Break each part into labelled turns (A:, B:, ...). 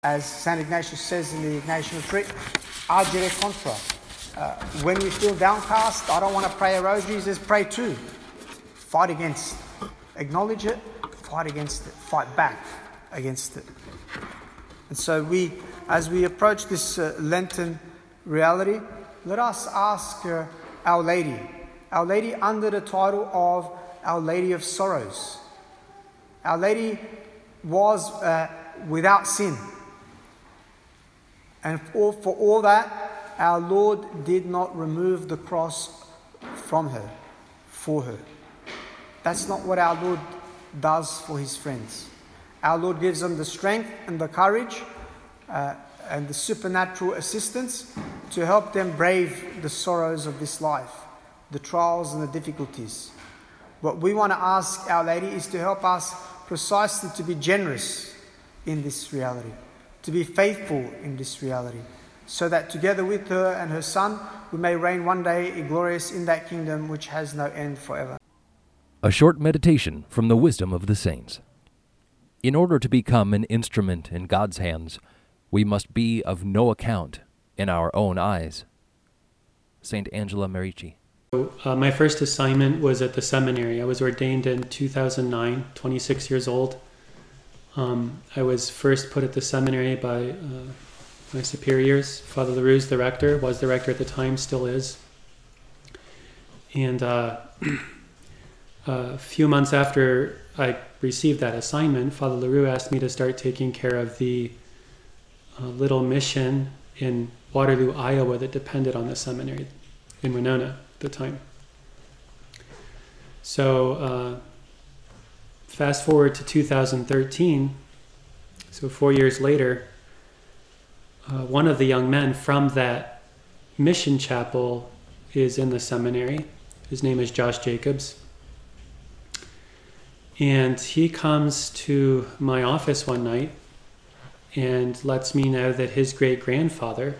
A: As St. Ignatius says in the Ignatian Retreat, agere contra. When we feel downcast, I don't want to pray a rosary, he says pray too. Fight against it. Acknowledge it, fight against it. Fight back against it. And so as we approach this Lenten reality, let us ask Our Lady under the title of Our Lady of Sorrows. Our Lady was without sin. And for all that, our Lord did not remove the cross from her, for her. That's not what our Lord does for his friends. Our Lord gives them the strength and the courage and the supernatural assistance to help them brave the sorrows of this life, the trials and the difficulties. What we want to ask Our Lady is to help us precisely to be generous in this reality, to be faithful in this reality, so that together with her and her Son, we may reign one day glorious in that kingdom which has no end forever.
B: A short meditation from the wisdom of the saints. In order to become an instrument in God's hands, we must be of no account in our own eyes. Saint Angela Merici.
C: My first assignment was at the seminary. I was ordained in 2009, 26 years old. I was first put at the seminary by my superiors. Father LaRue, the rector, was the rector at the time, still is. And a few months after I received that assignment, Father LaRue asked me to start taking care of the little mission in Waterloo, Iowa that depended on the seminary in Winona at the time. So fast forward to 2013, so 4 years later, one of the young men from that mission chapel is in the seminary. His name is Josh Jacobs. And he comes to my office one night and lets me know that his great-grandfather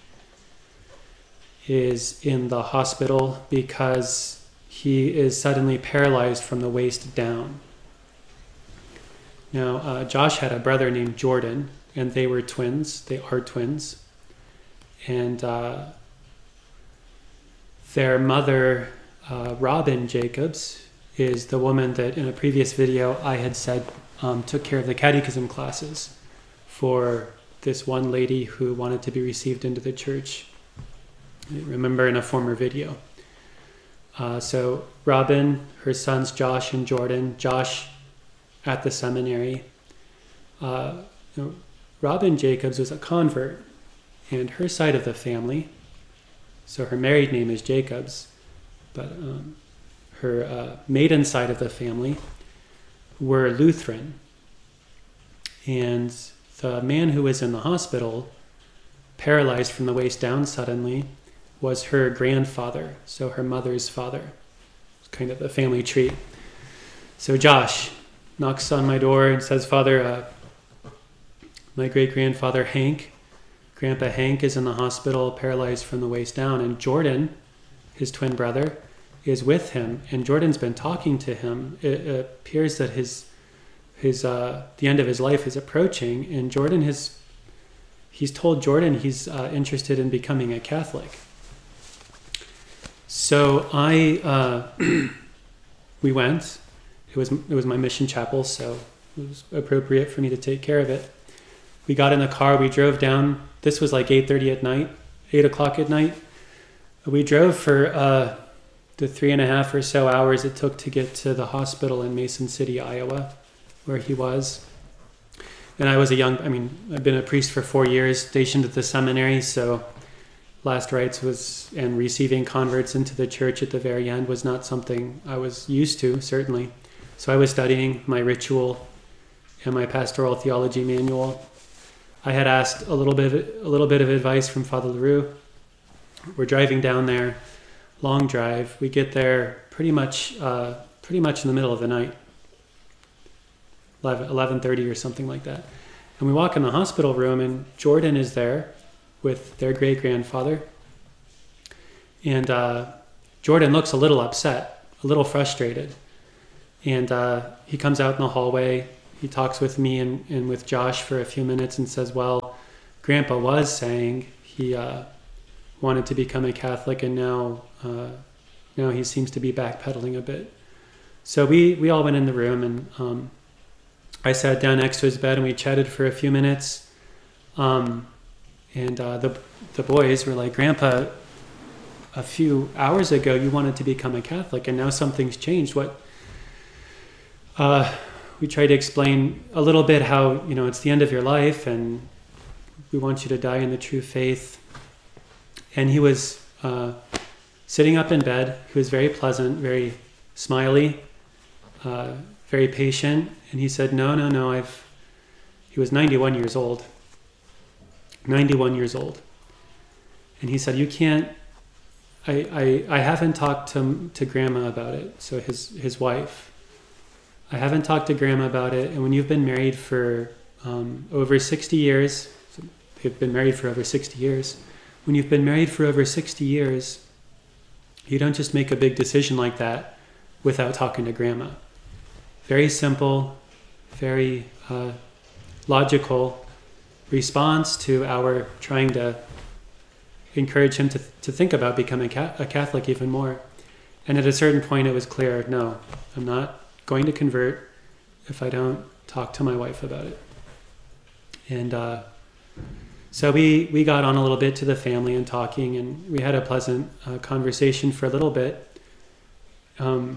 C: is in the hospital because he is suddenly paralyzed from the waist down. Now, Josh had a brother named Jordan, and they were twins. They are twins. And their mother, Robin Jacobs, is the woman that in a previous video I had said took care of the catechism classes for this one lady who wanted to be received into the church. Remember in a former video. So Robin, her sons Josh and Jordan, Josh at the seminary. Robin Jacobs was a convert, and her side of the family, so her married name is Jacobs, but her maiden side of the family were Lutheran. And the man who was in the hospital, paralyzed from the waist down suddenly, was her grandfather, so her mother's father. It's kind of the family tree. So Josh knocks on my door and says, Father, my great-grandfather Hank, Grandpa Hank, is in the hospital, paralyzed from the waist down, and Jordan, his twin brother, is with him, and Jordan's been talking to him. It appears that the end of his life is approaching, and he's told Jordan he's interested in becoming a Catholic. So we went. It was my mission chapel, so it was appropriate for me to take care of it. We got in the car, we drove down. This was like 8 o'clock at night. We drove for the 3.5 or so hours it took to get to the hospital in Mason City, Iowa, where he was. And I've been a priest for 4 years, stationed at the seminary, so last rites and receiving converts into the church at the very end was not something I was used to, certainly. So I was studying my ritual and my pastoral theology manual. I had asked a little bit of advice from Father LaRue. We're driving down there, long drive. We get there pretty much in the middle of the night, 11:30 or something like that. And we walk in the hospital room, and Jordan is there with their great-grandfather. And Jordan looks a little upset, a little frustrated. And he comes out in the hallway. he talks with me and with Josh for a few minutes and says, well, Grandpa was saying he wanted to become a Catholic, and now he seems to be backpedaling a bit. So we all went in the room, and I sat down next to his bed, and we chatted for a few minutes. And the boys were like, Grandpa, a few hours ago you wanted to become a Catholic, and now something's changed. What? We tried to explain a little bit how, it's the end of your life, and we want you to die in the true faith. And he was sitting up in bed. He was very pleasant, very smiley, very patient. And he said, no, he was 91 years old. 91 years old. And he said, you can't, I haven't talked to Grandma about it. So his wife, I haven't talked to Grandma about it. And when you've been married for over 60 years, so they've been married for over 60 years. When you've been married for over 60 years, you don't just make a big decision like that without talking to Grandma. Very simple, very logical response to our trying to encourage him to think about becoming a Catholic even more. And at a certain point it was clear, no, I'm not going to convert if I don't talk to my wife about it. And so we got on a little bit to the family and talking, and we had a pleasant conversation for a little bit. And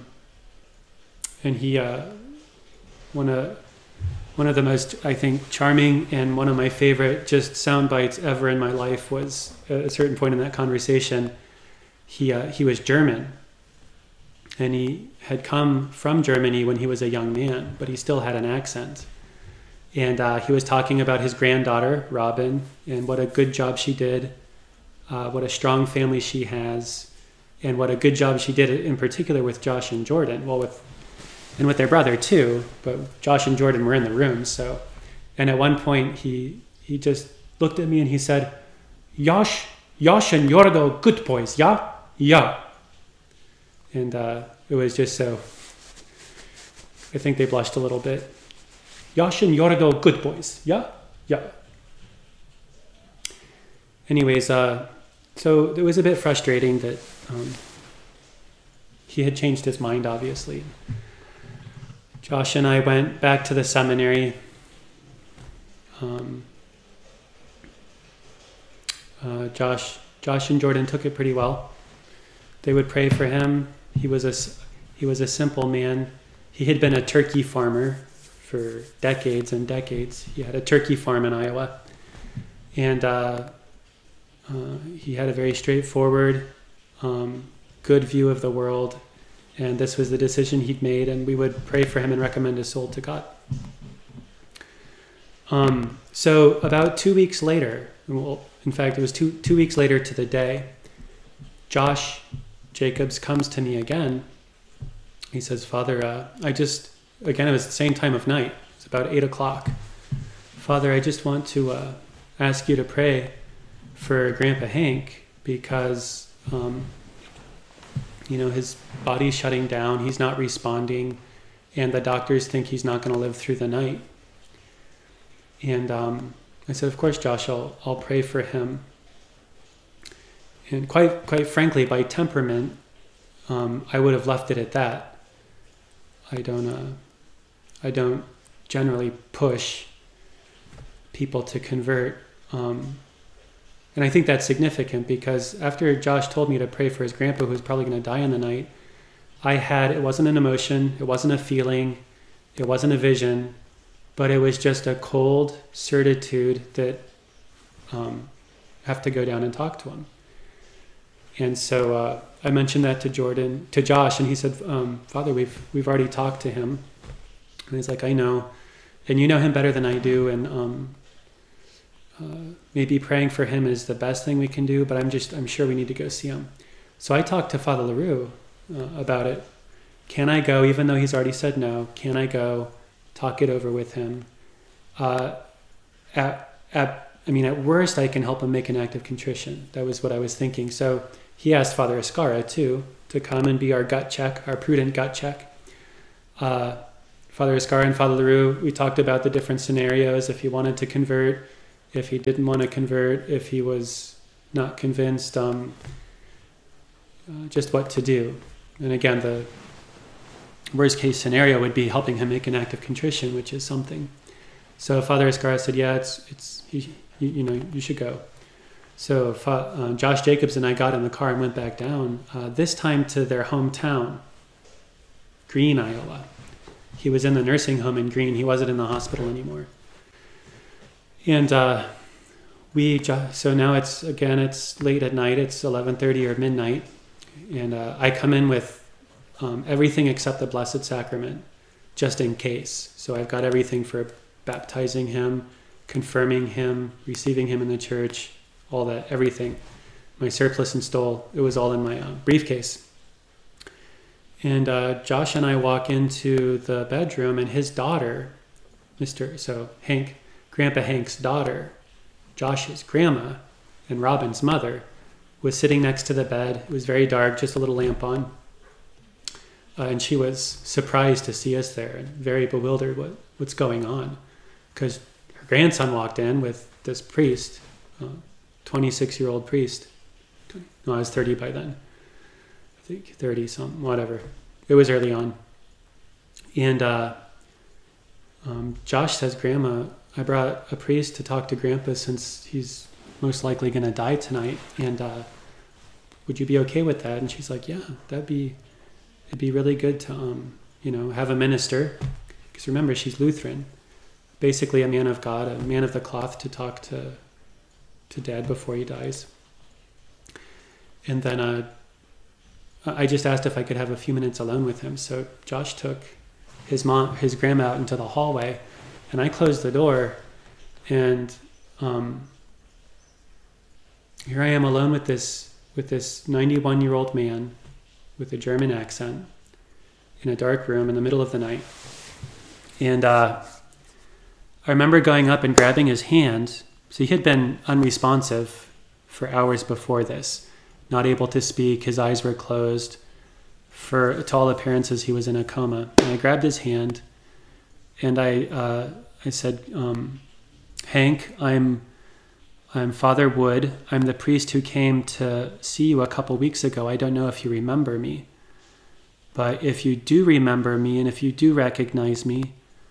C: he, one of the most, I think, charming and one of my favorite just sound bites ever in my life was at a certain point in that conversation, he was German. And he had come from Germany when he was a young man, but he still had an accent. And he was talking about his granddaughter, Robin, and what a good job she did, what a strong family she has, and what a good job she did in particular with Josh and Jordan. Well, with their brother too, but Josh and Jordan were in the room. So, and at one point he just looked at me and he said, Josh and Jordo, good boys, yeah? Yeah. And it was just so, I think they blushed a little bit. Josh and Jordo, good boys, yeah? Yeah. Anyways, so it was a bit frustrating that he had changed his mind, obviously. Josh and I went back to the seminary. Josh and Jordan took it pretty well. They would pray for him. He was a simple man. He had been a turkey farmer for decades and decades. He had a turkey farm in Iowa, and he had a very straightforward, good view of the world. And this was the decision he'd made, and we would pray for him and recommend his soul to God. So about 2 weeks later, well, in fact, it was two weeks later to the day, Josh Jacobs comes to me again. He says, Father, again, it was the same time of night. It was about 8 o'clock. Father, I just want to ask you to pray for Grandpa Hank because... his body's shutting down, he's not responding, and the doctors think he's not going to live through the night. And I said, of course, Josh, I'll pray for him. And quite frankly, by temperament, I would have left it at that. I don't generally push people to convert. And I think that's significant because after Josh told me to pray for his grandpa who was probably going to die in the night, it wasn't an emotion, it wasn't a feeling, it wasn't a vision, but it was just a cold certitude that I have to go down and talk to him. And so I mentioned that to Josh, and he said, Father, we've already talked to him. And he's like, I know, and you know him better than I do, and maybe praying for him is the best thing we can do, but I'm sure we need to go see him. So I talked to Father LaRue about it. Can I go, even though he's already said no? Can I go, talk it over with him? At worst, I can help him make an act of contrition. That was what I was thinking. So he asked Father Escara too to come and be our gut check, our prudent gut check. Father Escar and Father LaRue, we talked about the different scenarios, if he wanted to convert, if he didn't want to convert, if he was not convinced, just what to do. And again, the worst case scenario would be helping him make an act of contrition, which is something. So Father Escar said, yeah, you should go. So Josh Jacobs and I got in the car and went back down, this time to their hometown, Green, Iowa. He was in the nursing home in Green. He wasn't in the hospital anymore. And so now it's late at night. It's 11:30 or midnight. And I come in with everything except the Blessed Sacrament, just in case. So I've got everything for baptizing him, confirming him, receiving him in the church, all that, everything. My surplice and stole, it was all in my briefcase. And Josh and I walk into the bedroom, and his daughter, Grandpa Hank's daughter, Josh's grandma, and Robin's mother, was sitting next to the bed. It was very dark, just a little lamp on. And she was surprised to see us there and very bewildered what's going on. Because her grandson walked in with this priest, 26-year-old priest. No, I was 30 by then. I think 30-something, whatever. It was early on. And Josh says, Grandma, I brought a priest to talk to Grandpa since he's most likely going to die tonight. And would you be okay with that? And she's like, yeah, it'd be really good to, have a minister. Because remember, she's Lutheran. Basically a man of God, a man of the cloth to talk to Dad before he dies. And then I just asked if I could have a few minutes alone with him. So Josh took his grandma out into the hallway, and I closed the door, and here I am alone with this 91-year-old man with a German accent in a dark room in the middle of the night. And I remember going up and grabbing his hand. So he had been unresponsive for hours before this, not able to speak. His eyes were closed. To all appearances, he was in a coma. And I grabbed his hand, and I said, Hank, I'm Father Wood. I'm the priest who came to see you a couple weeks ago. I don't know if you remember me, but if you do remember me and if you do recognize me,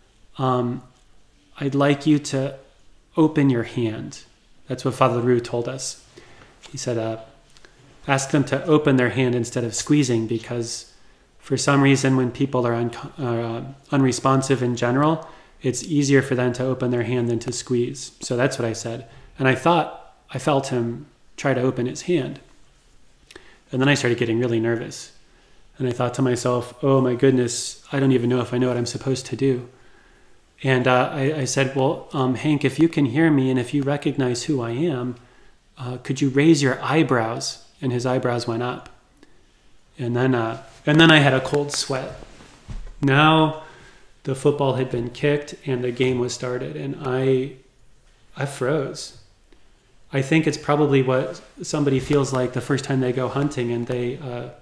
C: I'd like you to open your hand. That's what Father LaRue told us. He said, ask them to open their hand instead of squeezing, because for some reason when people are unresponsive in general, it's easier for them to open their hand than to squeeze. So that's what I said. And I felt him try to open his hand. And then I started getting really nervous. And I thought to myself, oh my goodness, I don't even know if I know what I'm supposed to do. And I said, well, Hank, if you can hear me and if you recognize who I am, could you raise your eyebrows? And his eyebrows went up. And then I had a cold sweat. Now the football had been kicked and the game was started, and I froze. I think it's probably what somebody feels like the first time they go hunting and they,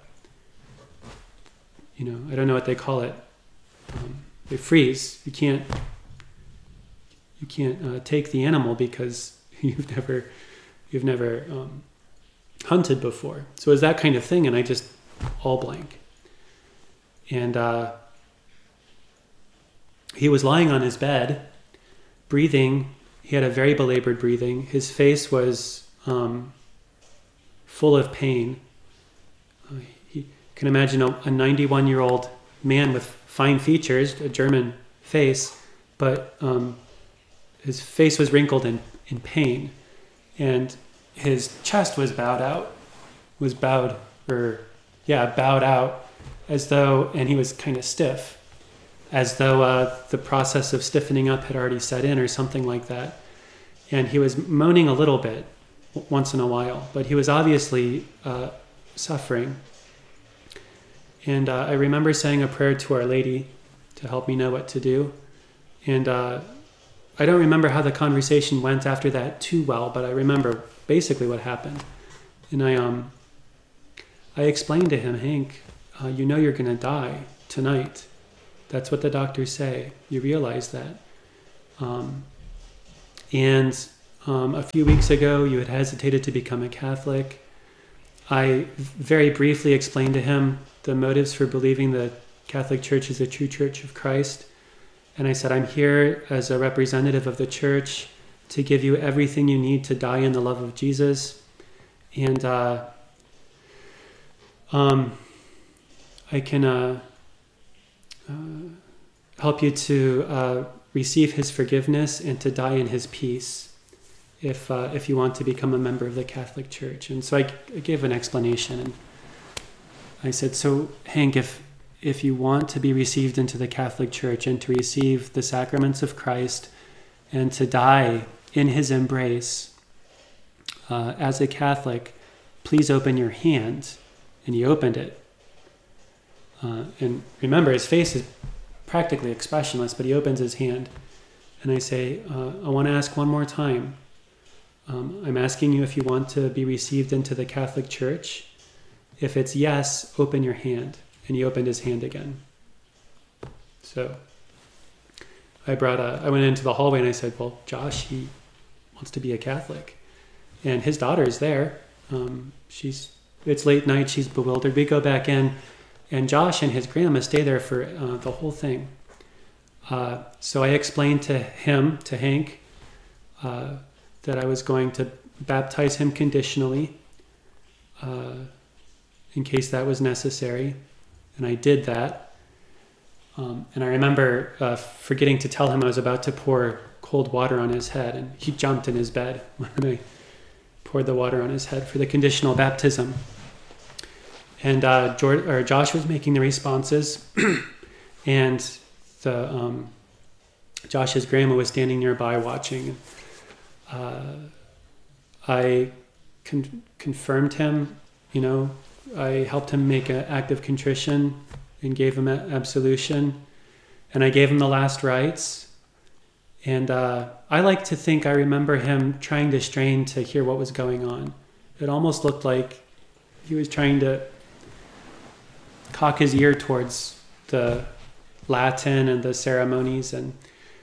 C: I don't know what they call it. They freeze. You can't take the animal because you've never hunted before. So it was that kind of thing, and I just all blank. And he was lying on his bed, breathing. He had a very belabored breathing. His face was full of pain. You can imagine a 91-year-old man with fine features, a German face, but his face was wrinkled in pain. And his chest was bowed out, as though, and he was kind of stiff, as though the process of stiffening up had already set in or something like that. And he was moaning a little bit once in a while, but he was obviously suffering. And I remember saying a prayer to Our Lady to help me know what to do. And I don't remember how the conversation went after that too well, but I remember basically what happened. And I explained to him, Hank, you know you're going to die tonight. That's what the doctors say. You realize that. And a few weeks ago, you had hesitated to become a Catholic. I very briefly explained to him the motives for believing the Catholic Church is the true Church of Christ. And I said, I'm here as a representative of the Church to give you everything you need to die in the love of Jesus. And I can help you to receive his forgiveness and to die in his peace if you want to become a member of the Catholic Church. And so I gave an explanation. And I said, so Hank, if you want to be received into the Catholic Church and to receive the sacraments of Christ and to die in his embrace as a Catholic, please open your hand. And he opened it. And remember, his face is practically expressionless, but he opens his hand. And I say, I want to ask one more time. I'm asking you if you want to be received into the Catholic Church. If it's yes, open your hand. And he opened his hand again. So I went into the hallway and I said, well, Josh, he wants to be a Catholic. And his daughter's there. It's late night. She's bewildered. We go back in. And Josh and his grandma stay there for the whole thing. So I explained to him, to Hank, that I was going to baptize him conditionally in case that was necessary. And I did that. And I remember forgetting to tell him I was about to pour cold water on his head. And he jumped in his bed when I poured the water on his head for the conditional baptism. And Josh was making the responses, and Josh's grandma was standing nearby watching. I confirmed him, I helped him make an act of contrition and gave him absolution, and I gave him the last rites. And I like to think I remember him trying to strain to hear what was going on. It almost looked like he was trying to cock his ear towards the Latin and the ceremonies. And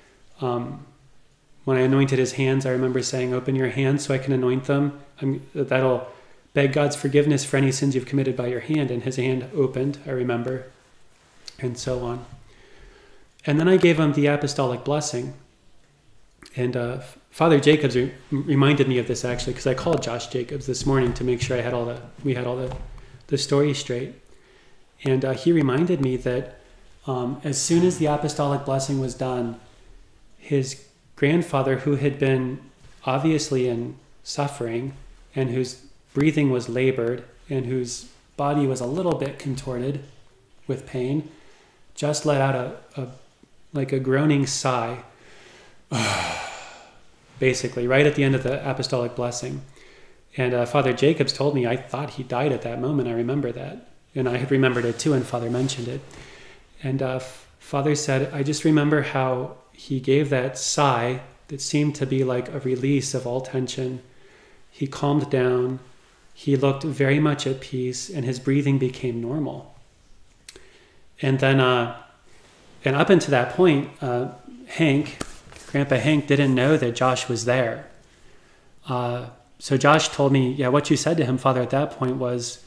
C: when I anointed his hands, I remember saying, open your hands so I can anoint them. That'll beg God's forgiveness for any sins you've committed by your hand. And his hand opened, I remember, and so on. And then I gave him the apostolic blessing. And Father Jacobs reminded me of this, actually, because I called Josh Jacobs this morning to make sure we had all the story straight. And he reminded me that as soon as the apostolic blessing was done, his grandfather, who had been obviously in suffering and whose breathing was labored and whose body was a little bit contorted with pain, just let out a groaning sigh, basically, right at the end of the apostolic blessing. And Father Jacobs told me, I thought he died at that moment. I remember that. And I had remembered it too, and Father mentioned it. And Father said, I just remember how he gave that sigh that seemed to be like a release of all tension. He calmed down. He looked very much at peace, and his breathing became normal. And then, and up until that point, Grandpa Hank didn't know that Josh was there. So Josh told me, what you said to him, Father, at that point was,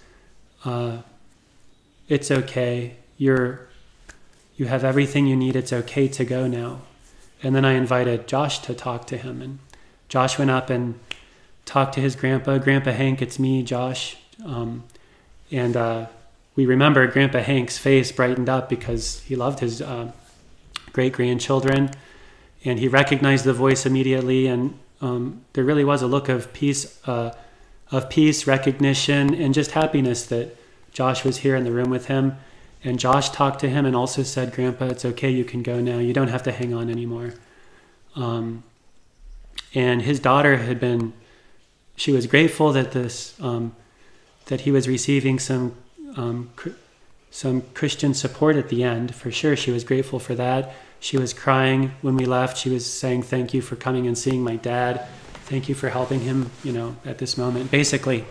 C: it's okay. You have everything you need. It's okay to go now. And then I invited Josh to talk to him. And Josh went up and talked to his grandpa. Grandpa Hank, it's me, Josh. And we remember Grandpa Hank's face brightened up because he loved his great-grandchildren. And he recognized the voice immediately. And there really was a look of peace, recognition, and just happiness that Josh was here in the room with him. And Josh talked to him and also said, Grandpa, it's okay, you can go now. You don't have to hang on anymore. And his daughter she was grateful that that he was receiving some Christian support at the end. For sure, she was grateful for that. She was crying when we left. She was saying, thank you for coming and seeing my dad. Thank you for helping him, at this moment, basically.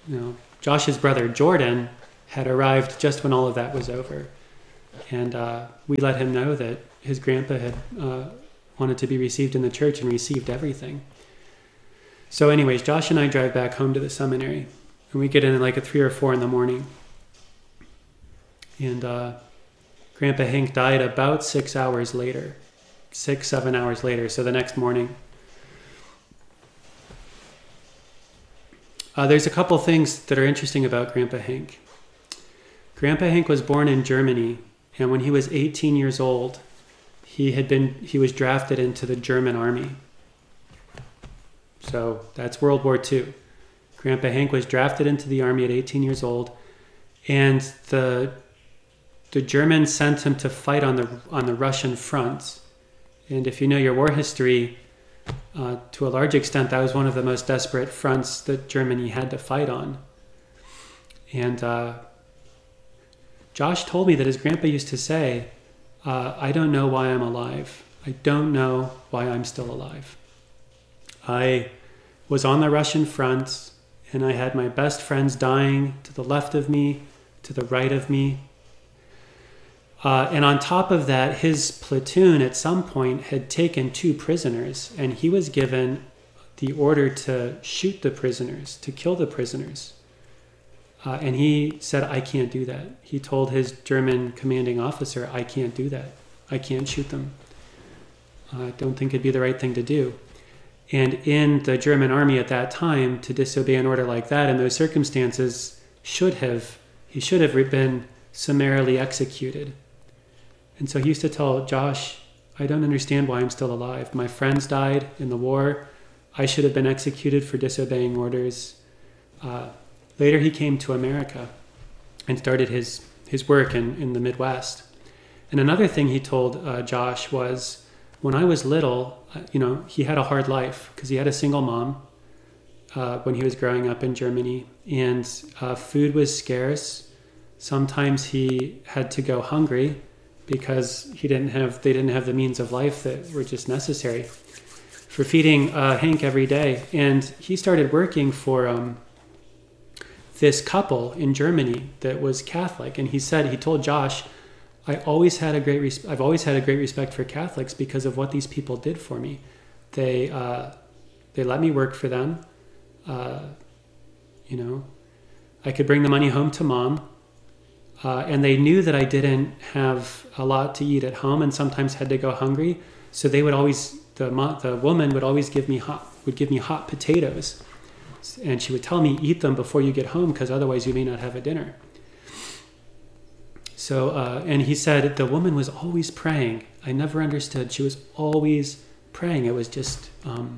C: Josh's brother Jordan had arrived just when all of that was over. And we let him know that his grandpa had wanted to be received in the church and received everything. So anyways, Josh and I drive back home to the seminary. And we get in at like at 3 or 4 in the morning. And Grandpa Hank died about 6 hours later. 6-7 hours later, so the next morning. There's a couple things that are interesting about Grandpa Hank. Grandpa Hank was born in Germany, and when he was 18 years old, he was drafted into the German army. So that's World War II. Grandpa Hank was drafted into the army at 18 years old, and the Germans sent him to fight on the Russian front. And if you know your war history, to a large extent, that was one of the most desperate fronts that Germany had to fight on. And Josh told me that his grandpa used to say, I don't know why I'm alive. I don't know why I'm still alive. I was on the Russian front, and I had my best friends dying to the left of me, to the right of me. And on top of that, his platoon at some point had taken 2 prisoners, and he was given the order to shoot the prisoners, to kill the prisoners. And he said, I can't do that. He told his German commanding officer, I can't do that. I can't shoot them. I don't think it'd be the right thing to do. And in the German army at that time, to disobey an order like that in those circumstances he should have been summarily executed. And so he used to tell Josh, I don't understand why I'm still alive. My friends died in the war. I should have been executed for disobeying orders. Later he came to America and started his work in the Midwest. And another thing he told Josh was, when I was little, he had a hard life because he had a single mom when he was growing up in Germany, and food was scarce. Sometimes he had to go hungry because they didn't have the means of life that were just necessary for feeding Hank every day. And he started working for this couple in Germany that was Catholic, and he told Josh, I've always had a great respect for Catholics because of what these people did for me. They let me work for them. I could bring the money home to Mom, and they knew that I didn't have a lot to eat at home and sometimes had to go hungry. So they would always, the woman would always give me hot potatoes, and she would tell me, eat them before you get home because otherwise you may not have a dinner. So, and he said the woman was always praying. I never understood. She was always praying. It was just,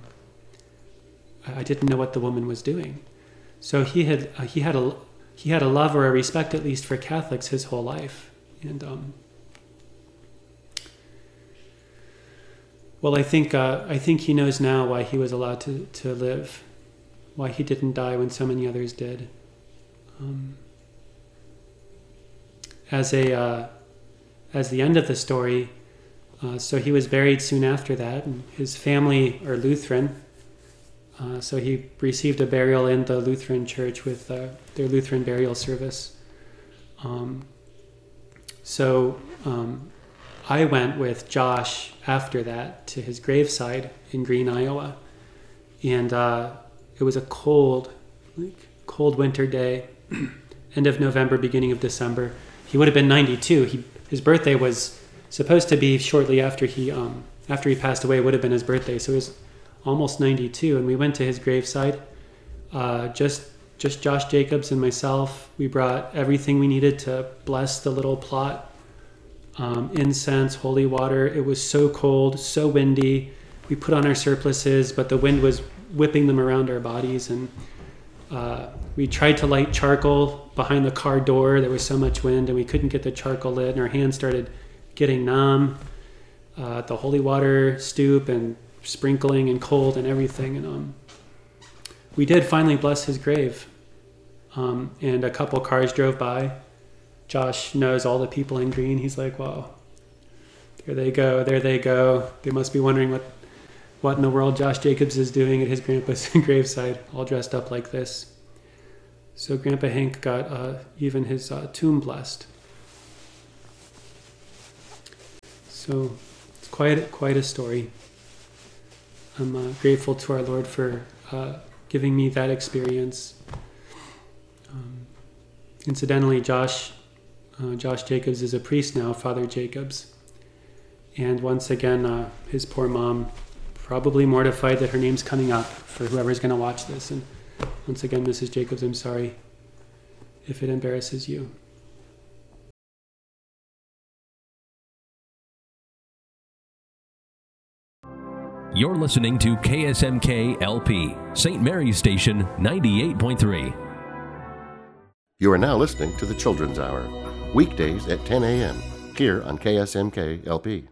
C: I didn't know what the woman was doing. So he had a love or a respect, at least, for Catholics his whole life. And well, I think he knows now why he was allowed to live, why he didn't die when so many others did. As the end of the story, so he was buried soon after that, and his family are Lutheran, so he received a burial in the Lutheran church with their Lutheran burial service. I went with Josh after that to his graveside in Green, Iowa, and it was a cold winter day, end of November, beginning of December. He would have been 92. His birthday was supposed to be shortly after he passed away. It would have been his birthday, so he was almost 92. And we went to his graveside, just Josh Jacobs and myself. We brought everything we needed to bless the little plot: incense, holy water. It was so cold, so windy. We put on our surplices, but the wind was whipping them around our bodies, and we tried to light charcoal behind the car door. There was so much wind, and we couldn't get the charcoal lit, and our hands started getting numb. The holy water stoop and sprinkling and cold and everything. And we did finally bless his grave. And a couple cars drove by. Josh knows all the people in Green. He's like, wow, there they go. They must be wondering what in the world Josh Jacobs is doing at his grandpa's graveside, all dressed up like this. So Grandpa Hank got even his tomb blessed. So it's quite a story. I'm grateful to our Lord for giving me that experience. Incidentally, Josh Jacobs is a priest now, Father Jacobs. And once again, his poor mom, probably mortified that her name's coming up for whoever's going to watch this. And once again, Mrs. Jacobs, I'm sorry if it embarrasses you.
D: You're listening to KSMK LP, St. Mary's Station 98.3.
E: You are now listening to the Children's Hour, weekdays at 10 a.m., here on KSMK LP.